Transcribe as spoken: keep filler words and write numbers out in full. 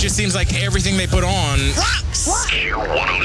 just seems like everything they put on rocks. Q one oh